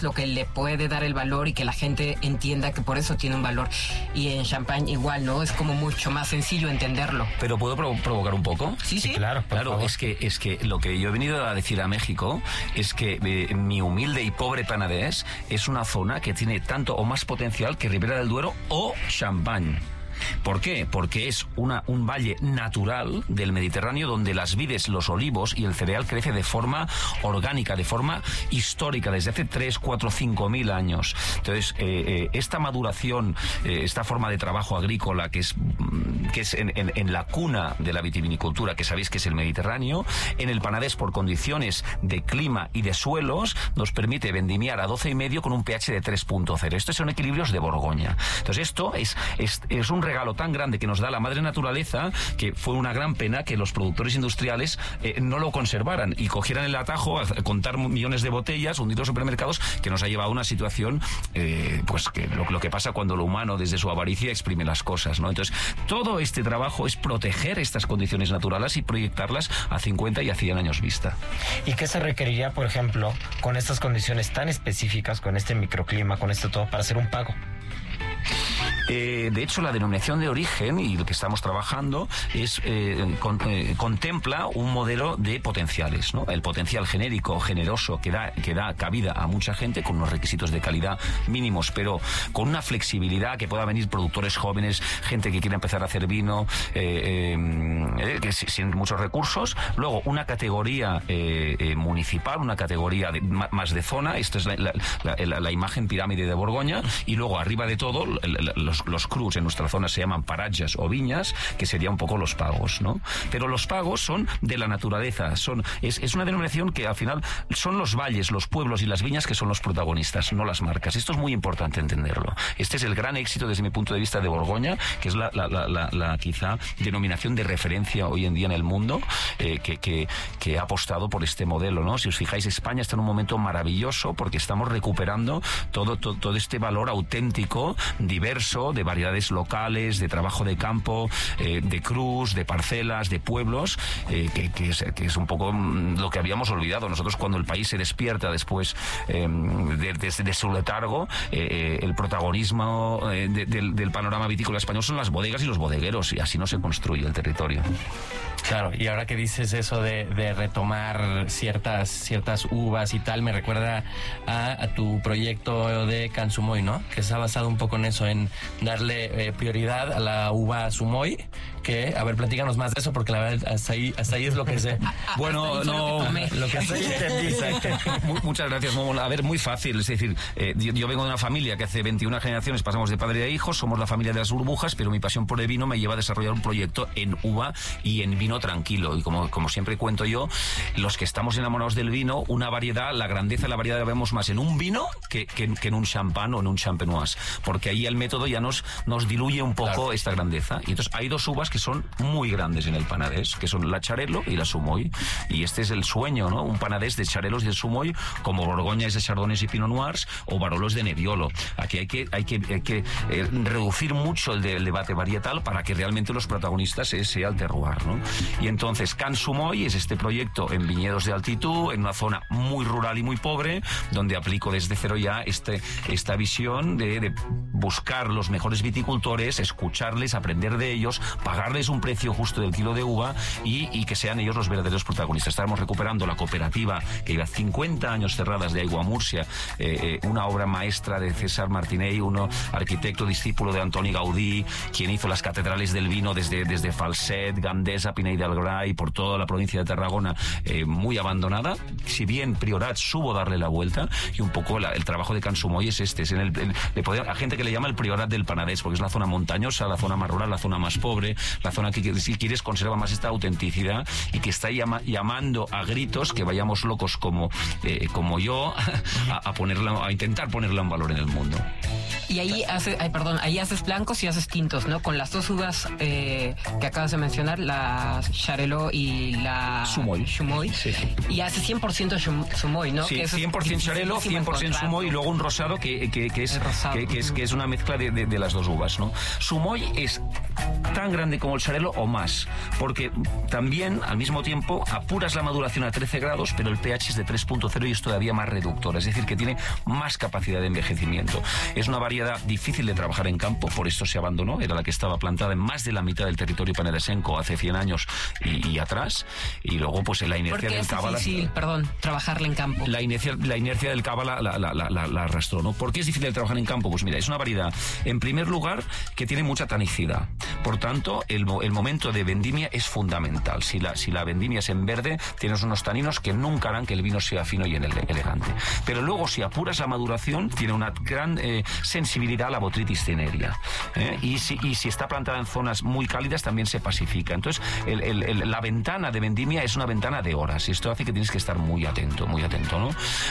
lo que le puede dar el valor y que la gente entienda que por eso tiene un valor. Y en champán igual, ¿no? Es como mucho más sencillo entenderlo. ¿Pero puedo provocar un poco? Sí. Claro, es que lo que yo he venido a decir a México es que mi humilde y pobre Penedès es una zona que tiene tanto o más potencial que Ribera del Duero o Champagne. ¿Por qué? Porque es un valle natural del Mediterráneo donde las vides, los olivos y el cereal crece de forma orgánica, de forma histórica, desde hace 3, 4, 5.000 años. Entonces, esta maduración, esta forma de trabajo agrícola que es en la cuna de la vitivinicultura, que sabéis que es el Mediterráneo, en el Penedès, por condiciones de clima y de suelos, nos permite vendimiar a 12,5 con un pH de 3.0. Estos son equilibrios de Borgoña. Entonces, esto es un regalo tan grande que nos da la madre naturaleza, que fue una gran pena que los productores industriales no lo conservaran y cogieran el atajo a contar millones de botellas, hundir los supermercados, que nos ha llevado a una situación pues que lo que pasa cuando lo humano desde su avaricia exprime las cosas, ¿no? Entonces todo este trabajo es proteger estas condiciones naturales y proyectarlas a 50 y a 100 años vista. ¿Y qué se requeriría, por ejemplo, con estas condiciones tan específicas, con este microclima, con esto todo, para hacer un pago? De hecho, la denominación de origen y lo que estamos trabajando es contempla un modelo de potenciales, ¿no? El potencial genérico, generoso, que da cabida a mucha gente con unos requisitos de calidad mínimos, pero con una flexibilidad que pueda venir productores jóvenes, gente que quiera empezar a hacer vino, que sin muchos recursos. Luego, una categoría municipal, una categoría más de zona. Esta es la imagen pirámide de Borgoña. Y luego, arriba de todo, los crus en nuestra zona se llaman paratges o viñas, que sería un poco los pagos, ¿no? Pero los pagos son de la naturaleza, es una denominación que al final son los valles, los pueblos y las viñas que son los protagonistas, no las marcas. Esto es muy importante entenderlo. Este es el gran éxito desde mi punto de vista de Borgoña, que es la quizá denominación de referencia hoy en día en el mundo, que ha apostado por este modelo, ¿no? Si os fijáis, España está en un momento maravilloso porque estamos recuperando todo este valor auténtico, diverso, de variedades locales, de trabajo de campo, de crus, de parcelas, de pueblos, que es un poco lo que habíamos olvidado. Nosotros, cuando el país se despierta después de su letargo, el protagonismo del panorama vitícola español son las bodegas y los bodegueros, y así no se construye el territorio. Claro, y ahora que dices eso de retomar ciertas uvas y tal, me recuerda a tu proyecto de Cansumoy, ¿no? Que se ha basado un poco en eso, en darle prioridad a la uva Sumoy, que, a ver, platícanos más de eso, porque la verdad hasta ahí es lo que sé. Bueno, no, lo que sé entendí. Muchas gracias, Momo. A ver, muy fácil, es decir, yo vengo de una familia que hace 21 generaciones pasamos de padre a hijo, somos la familia de las burbujas, pero mi pasión por el vino me lleva a desarrollar un proyecto en uva y en vino tranquilo, y como siempre cuento yo, los que estamos enamorados del vino, una variedad, la grandeza de la variedad la vemos más en un vino que en un champán o en un champenoise, porque ahí el método ya nos diluye un poco, claro, esta grandeza. Y entonces hay dos uvas que son muy grandes en el Penedès, que son la Charello y la Sumoy, y este es el sueño, ¿no? Un Penedès de Charelos y de Sumoy, como Borgoña es de Chardonnays y Pinot Noirs, o Barolo es de Nebbiolo. Aquí hay que reducir mucho el debate varietal para que realmente los protagonistas sea el terroir, ¿no? Y entonces Cansumoy es este proyecto en viñedos de altitud, en una zona muy rural y muy pobre, donde aplico desde cero ya esta visión de buscar los mejores viticultores, escucharles, aprender de ellos, pagarles un precio justo del kilo de uva y que sean ellos los verdaderos protagonistas. Estamos recuperando la cooperativa que lleva 50 años cerradas de Aigua Murcia, una obra maestra de César Martinell, uno arquitecto discípulo de Antoni Gaudí, quien hizo las catedrales del vino desde Falset, Gandesa, Pinell de Algaray, por toda la provincia de Tarragona, muy abandonada. Si bien Priorat supo darle la vuelta, y un poco el trabajo de Cansumoy es este, es a gente que le llama el Priorat del Penedès, porque es la zona montañosa, la zona más rural, la zona más pobre, la zona que, si quieres, conserva más esta autenticidad y que está llamando a gritos que vayamos locos como yo a intentar ponerla en valor en el mundo. Y ahí haces blancos y haces tintos, ¿no? Con las dos uvas que acabas de mencionar, la Charello y la Sumoy. Sí. Y haces 100% Sumoy, ¿no? Sí, que 100% Charello, 100% Sumoy, y luego un rosado que es una mezcla de las dos uvas, ¿no? Sumoy es tan grande como el xarel·lo o más, porque también al mismo tiempo apuras la maduración a 13 grados, pero el pH es de 3.0 y es todavía más reductora, es decir, que tiene más capacidad de envejecimiento. Es una variedad difícil de trabajar en campo, por esto se abandonó, era la que estaba plantada en más de la mitad del territorio penedesenco hace 100 años y atrás, y luego pues la inercia del cábala... ¿Por qué es difícil, trabajarla en campo? La inercia del cábala la arrastró, ¿no? ¿Por qué es difícil de trabajar en campo? Pues mira, es una variedad, en primer lugar, que tiene mucha tanicidad. Por tanto, el momento de vendimia es fundamental. Si la vendimia es en verde, tienes unos taninos que nunca harán que el vino sea fino y elegante. Pero luego, si apuras la maduración, tiene una gran sensibilidad a la botrytis cinerea. Y si está plantada en zonas muy cálidas, también se pacifica. Entonces, la ventana de vendimia es una ventana de horas. Y esto hace que tienes que estar muy atento, ¿no?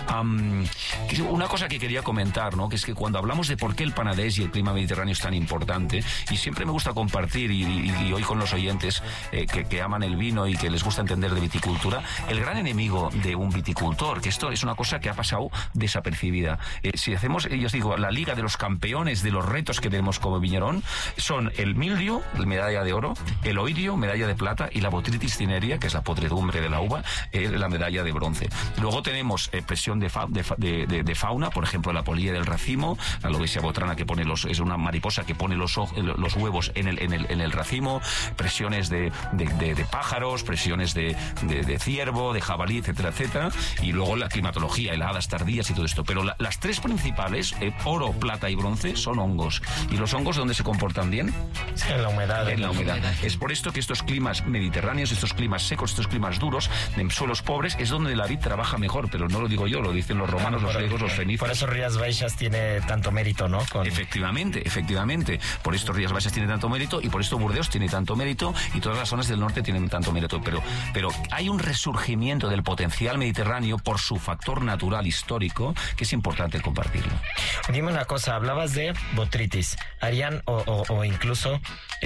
Una cosa que quería comentar, ¿no? Que es que cuando hablamos de por qué el Penedès y el clima mediterráneo es tan importante, y siempre me gusta compartir, y hoy con los oyentes que aman el vino y que les gusta entender de viticultura, el gran enemigo de un viticultor, que esto es una cosa que ha pasado desapercibida. Si hacemos, yo os digo, la liga de los campeones de los retos que tenemos como viñerón, son el mildio, medalla de oro, el oidio, medalla de plata, y la botrytis cinerea, que es la podredumbre de la uva, la medalla de bronce. Luego tenemos presión de fauna, por ejemplo, la polilla del racimo, la lobesia botrana, que es una mariposa que pone los huevos en el racimo, presiones de pájaros, presiones de ciervo, de jabalí, etcétera, etcétera, y luego la climatología, heladas tardías y todo esto. Pero las tres principales, oro, plata y bronce, son hongos. ¿Y los hongos dónde se comportan bien? Sí, en la humedad. En la humedad. Es por esto que estos climas mediterráneos, estos climas secos, estos climas duros, en suelos pobres, es donde la vid trabaja mejor, pero no lo digo yo, lo dicen los romanos, los griegos, los fenicios. Por eso Rías Baixas tiene tanto mérito, ¿no? Efectivamente. Por esto Rías Baixas tiene tanto mérito, y por esto Burdeos tiene tanto mérito, y todas las zonas del norte tienen tanto mérito. Pero hay un resurgimiento del potencial mediterráneo por su factor natural histórico que es importante compartirlo. Dime una cosa, hablabas de botrytis, harían o incluso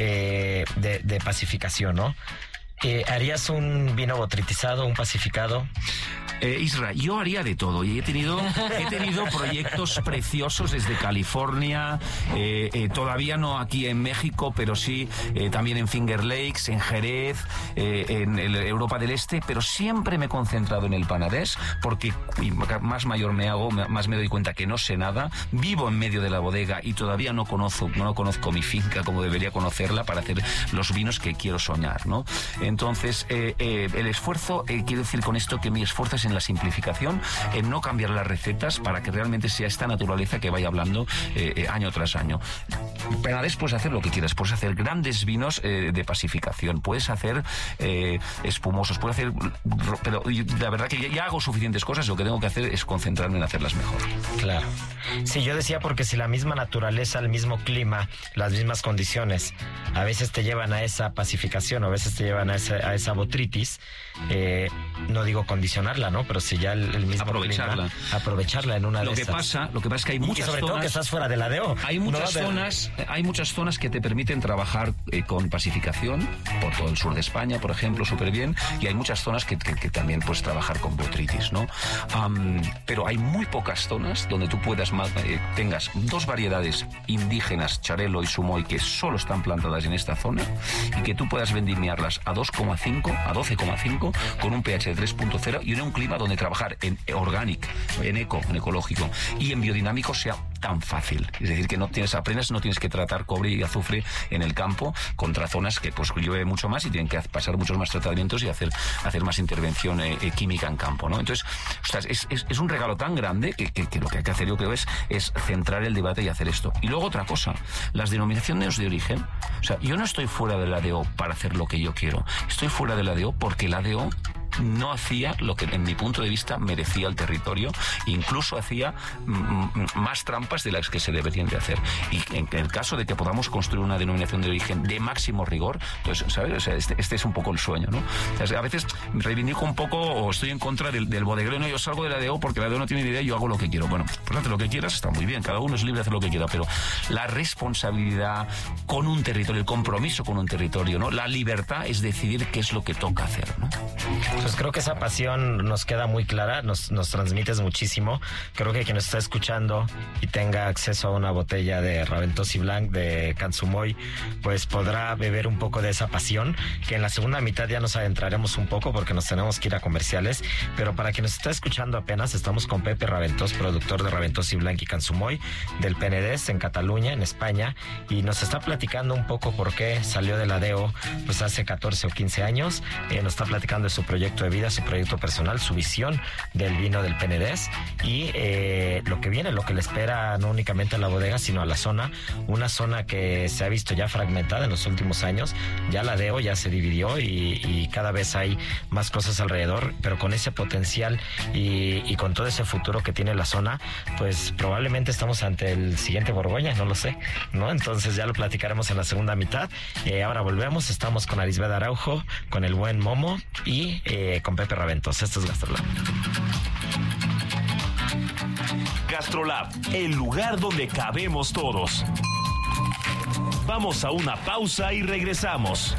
de pacificación, ¿no? ¿Harías un vino botrytizado, un pacificado? Isra, yo haría de todo, y he tenido proyectos preciosos desde California, todavía no aquí en México, pero sí también en Finger Lakes, en Jerez, en Europa del Este, pero siempre me he concentrado en el Penedès, porque más mayor me hago, más me doy cuenta que no sé nada, vivo en medio de la bodega y todavía no conozco mi finca como debería conocerla para hacer los vinos que quiero soñar, ¿no? Entonces, el esfuerzo, quiero decir con esto que mi esfuerzo es en la simplificación, en no cambiar las recetas para que realmente sea esta naturaleza que vaya hablando año tras año. Penedès puedes hacer lo que quieras, puedes hacer grandes vinos de pacificación, puedes hacer espumosos, puedes hacer... Pero la verdad que ya hago suficientes cosas, lo que tengo que hacer es concentrarme en hacerlas mejor. Claro. Sí, yo decía porque si la misma naturaleza, el mismo clima, las mismas condiciones, a veces te llevan a esa pacificación, o a veces te llevan a esa botrytis, no digo condicionarla, ¿no? Pero si ya el mismo aprovecharla. clima, aprovecharla en una lo de que esas. Lo que pasa es que hay muchas sobre zonas... todo que estás fuera de la DO. Hay muchas zonas que te permiten trabajar con pacificación, por todo el sur de España, por ejemplo, súper bien, y hay muchas zonas que también puedes trabajar con botrytis, ¿no? Pero hay muy pocas zonas donde tú tengas dos variedades indígenas, xarel·lo y sumoy, que solo están plantadas en esta zona, y que tú puedas vendimiarlas a 2,5, a 12,5, con un pH de 3.0 y en un clima donde trabajar en orgánico, en ecológico y en biodinámico sea tan fácil. Es decir, que no tienes que tratar cobre y azufre en el campo contra zonas que pues llueve mucho más y tienen que pasar muchos más tratamientos y hacer más intervención química en campo, ¿no? Entonces, ostras, es un regalo tan grande que lo que hay que hacer, yo creo, es centrar el debate y hacer esto. Y luego otra cosa, las denominaciones de origen. O sea, yo no estoy fuera de la ADO para hacer lo que yo quiero. Estoy fuera de la ADO porque la ADO no hacía lo que en mi punto de vista merecía el territorio, incluso hacía más trampas de las que se deberían de hacer, y en el caso de que podamos construir una denominación de origen de máximo rigor, entonces, ¿sabes? O sea, este es un poco el sueño, ¿no? O sea, a veces reivindico un poco o estoy en contra del bodeguero, no, yo salgo de la ADO porque la ADO no tiene ni idea, yo hago lo que quiero. Bueno, pues haz lo que quieras, está muy bien, cada uno es libre de hacer lo que quiera, pero la responsabilidad con un territorio, el compromiso con un territorio, ¿no? La libertad es decidir qué es lo que toca hacer, ¿no? Pues creo que esa pasión nos queda muy clara, nos transmites muchísimo. Creo que quien nos está escuchando y tenga acceso a una botella de Raventós y Blanc de Cansumoy, pues podrá beber un poco de esa pasión, que en la segunda mitad ya nos adentraremos un poco porque nos tenemos que ir a comerciales. Pero para quien nos está escuchando apenas, estamos con Pepe Raventós, productor de Raventós y Blanc y Cansumoy del Penedès en Cataluña, en España, y nos está platicando un poco por qué salió de la DEO pues hace 14 o 15 años. Nos está platicando de su proyecto de vida, su proyecto personal, su visión del vino del Penedès y lo que viene, lo que le espera no únicamente a la bodega, sino a la zona, una zona que se ha visto ya fragmentada en los últimos años. Ya la DEO ya se dividió y cada vez hay más cosas alrededor, pero con ese potencial y con todo ese futuro que tiene la zona, pues probablemente estamos ante el siguiente Borgoña, no lo sé, ¿no? Entonces ya lo platicaremos en la segunda mitad. Ahora volvemos, estamos con Arisbeth Araujo, con el buen Momo y con Pepe Raventós. Esto es GastroLab. GastroLab, el lugar donde cabemos todos. Vamos a una pausa y regresamos.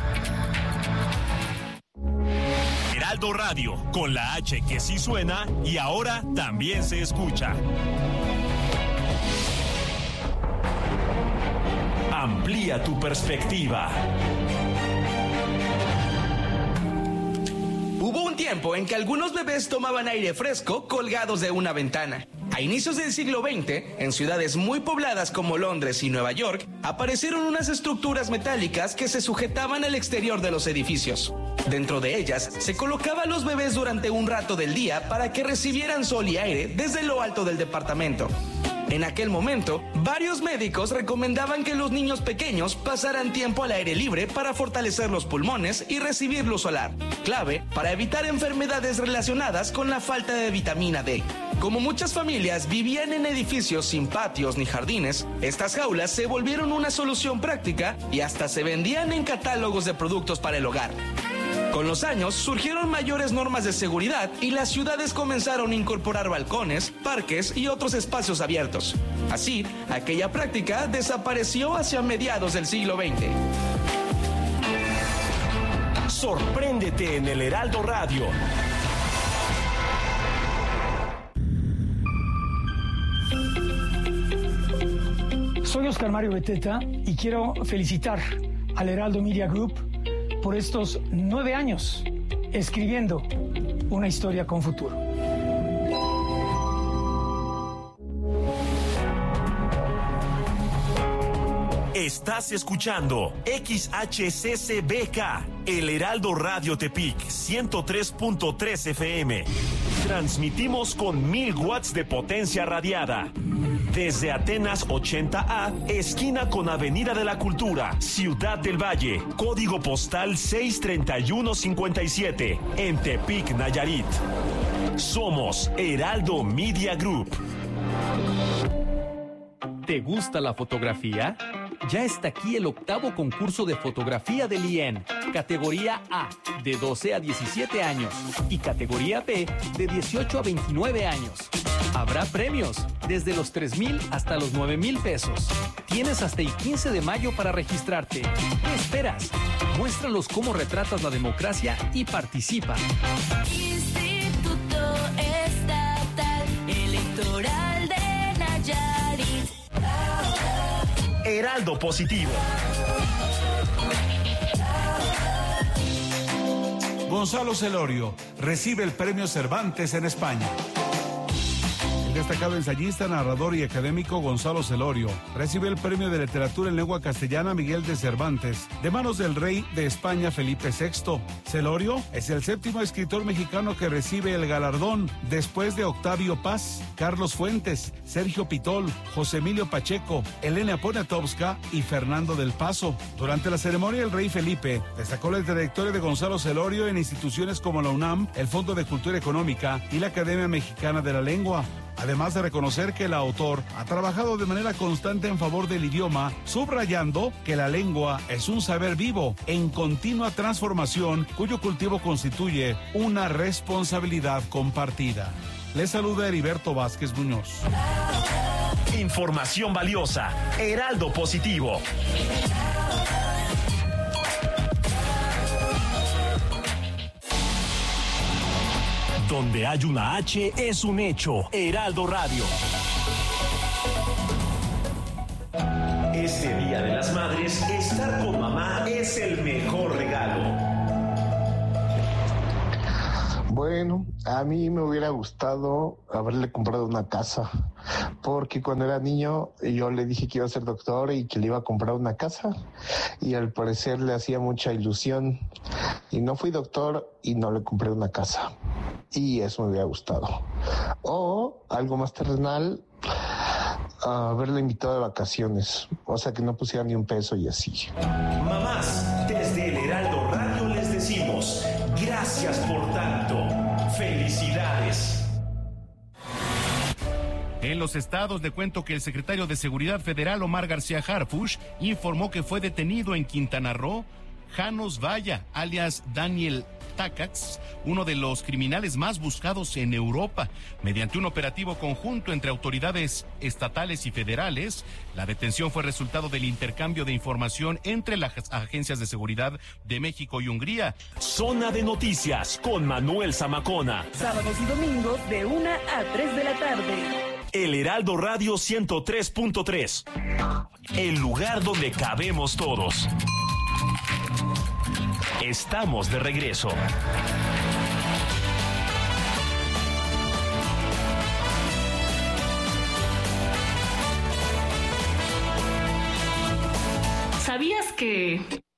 Heraldo Radio, con la H que sí suena y ahora también se escucha. Amplía tu perspectiva. Hubo un tiempo en que algunos bebés tomaban aire fresco colgados de una ventana. A inicios del siglo XX, en ciudades muy pobladas como Londres y Nueva York, aparecieron unas estructuras metálicas que se sujetaban al exterior de los edificios. Dentro de ellas, se colocaban los bebés durante un rato del día para que recibieran sol y aire desde lo alto del departamento. En aquel momento, varios médicos recomendaban que los niños pequeños pasaran tiempo al aire libre para fortalecer los pulmones y recibir luz solar, clave para evitar enfermedades relacionadas con la falta de vitamina D. Como muchas familias vivían en edificios sin patios ni jardines, estas jaulas se volvieron una solución práctica y hasta se vendían en catálogos de productos para el hogar. Con los años surgieron mayores normas de seguridad y las ciudades comenzaron a incorporar balcones, parques y otros espacios abiertos. Así, aquella práctica desapareció hacia mediados del siglo XX. Sorpréndete en el Heraldo Radio. Soy Oscar Mario Beteta y quiero felicitar al Heraldo Media Group por estos 9 años escribiendo una historia con futuro. Estás escuchando XHCCBK, el Heraldo Radio Tepic 103.3 FM. Transmitimos con 1000 watts de potencia radiada. Desde Atenas 80A, esquina con Avenida de la Cultura, Ciudad del Valle, código postal 63157, en Tepic, Nayarit. Somos Heraldo Media Group. ¿Te gusta la fotografía? Ya está aquí el 8º concurso de fotografía del IEN, categoría A, de 12 a 17 años, y categoría B, de 18 a 29 años. Habrá premios, desde los 3,000 hasta los 9,000 pesos. Tienes hasta el 15 de mayo para registrarte. ¿Qué esperas? Muéstralos cómo retratas la democracia y participa. Instituto Estatal Electoral de Nayarit. Heraldo Positivo. Gonzalo Celorio recibe el Premio Cervantes en España. El destacado ensayista, narrador y académico Gonzalo Celorio recibe el Premio de Literatura en Lengua Castellana Miguel de Cervantes de manos del rey de España Felipe VI. Celorio es el 7º escritor mexicano que recibe el galardón después de Octavio Paz, Carlos Fuentes, Sergio Pitol, José Emilio Pacheco, Elena Poniatowska y Fernando del Paso. Durante la ceremonia, el rey Felipe destacó la trayectoria de Gonzalo Celorio en instituciones como la UNAM, el Fondo de Cultura Económica y la Academia Mexicana de la Lengua. Además de reconocer que el autor ha trabajado de manera constante en favor del idioma, subrayando que la lengua es un saber vivo en continua transformación, cuyo cultivo constituye una responsabilidad compartida. Les saluda Heriberto Vázquez Muñoz. Información valiosa. Heraldo Positivo. Donde hay una H es un hecho. Heraldo Radio. Este Día de las Madres, estar con mamá es el mejor regalo. Bueno, a mí me hubiera gustado haberle comprado una casa, porque cuando era niño yo le dije que iba a ser doctor y que le iba a comprar una casa, y al parecer le hacía mucha ilusión, y no fui doctor y no le compré una casa, y eso me hubiera gustado. O algo más terrenal, haberle invitado de vacaciones, o sea que no pusiera ni un peso y así. Mamás, desde el Heraldo Radio les decimos gracias por tanto. Felicidades. En los estados le cuento que el secretario de Seguridad Federal, Omar García Harfuch, informó que fue detenido en Quintana Roo Janos Valla, alias Daniel Takacs, uno de los criminales más buscados en Europa. Mediante un operativo conjunto entre autoridades estatales y federales, la detención fue resultado del intercambio de información entre las agencias de seguridad de México y Hungría. Zona de Noticias con Manuel Zamacona. Sábados y domingos de 1 a 3 de la tarde. El Heraldo Radio 103.3. El lugar donde cabemos todos. Estamos de regreso. ¿Sabías que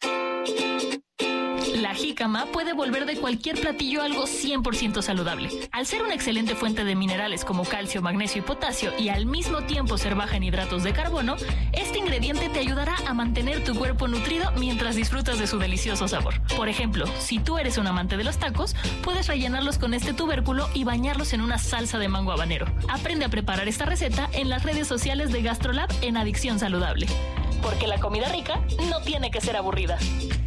la jícama puede volver de cualquier platillo algo 100% saludable? Al ser una excelente fuente de minerales como calcio, magnesio y potasio y al mismo tiempo ser baja en hidratos de carbono, este ingrediente te ayudará a mantener tu cuerpo nutrido mientras disfrutas de su delicioso sabor. Por ejemplo, si tú eres un amante de los tacos, puedes rellenarlos con este tubérculo y bañarlos en una salsa de mango habanero. Aprende a preparar esta receta en las redes sociales de GastroLab en Adicción Saludable. Porque la comida rica no tiene que ser aburrida.